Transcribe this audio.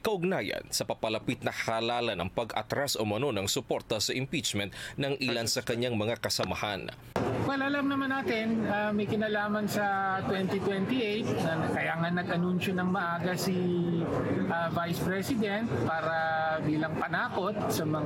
kaugnayan sa papalapit na halalan ng pag-atras umano ng suporta sa impeachment ng ilan sa kanyang mga kasamahan. Well, alam naman natin, may kinalaman sa 2028 na kaya nga nag-anunsyo ng maaga si Vice President para bilang panakot sa mga